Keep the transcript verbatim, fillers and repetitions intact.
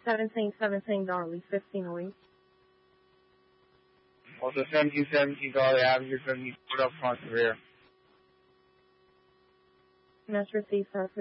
seventeen seventeen Darley, fifteen a week. Also, seventeen seventeen Darley Avenue, you're going to need to put up front rear. Metro C, sir.